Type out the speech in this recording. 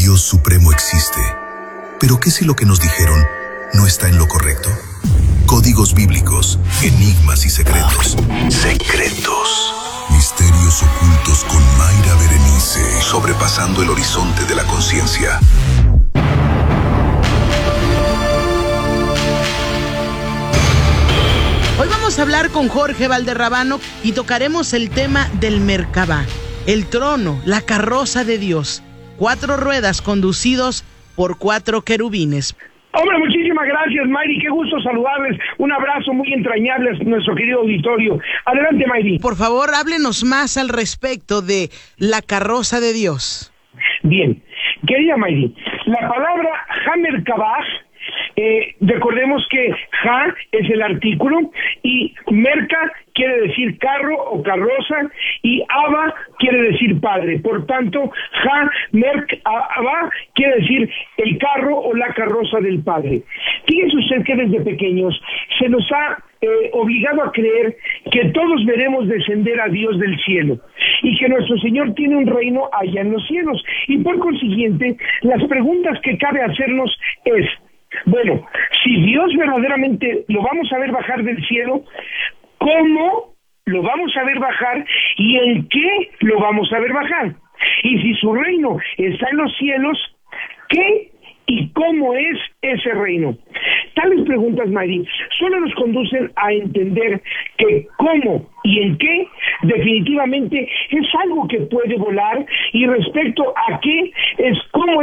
Dios supremo existe. Pero ¿qué si lo que nos dijeron no está en lo correcto? Códigos bíblicos, enigmas y secretos. Secretos. Misterios ocultos con Mayra Berenice. Sobrepasando el horizonte de la conciencia. Hoy vamos a hablar con Jorge Valderrabano y tocaremos el tema del Merkabah, el trono, la carroza de Dios, 4 ruedas conducidos por 4 querubines. Hombre, muchísimas gracias, Mayri, qué gusto saludarles. Un abrazo muy entrañable a nuestro querido auditorio. Adelante, Mayri. Por favor, háblenos más al respecto de la carroza de Dios. Bien, querida Mayri, la palabra Merkabah, recordemos que Ja es el artículo y Merka quiere decir carro o carroza y Abba quiere decir padre. Por tanto, Merkabah quiere decir el carro o la carroza del padre. Fíjese usted que desde pequeños se nos ha obligado a creer que todos veremos descender a Dios del cielo y que nuestro Señor tiene un reino allá en los cielos. Y por consiguiente, las preguntas que cabe hacernos es: bueno, si Dios verdaderamente lo vamos a ver bajar del cielo, ¿cómo lo vamos a ver bajar y en qué lo vamos a ver bajar? Y si su reino está en los cielos, ¿qué y cómo es ese reino? Tales preguntas, Mayri, solo nos conducen a entender que cómo y en qué definitivamente es algo que puede volar, y respecto a qué es cómo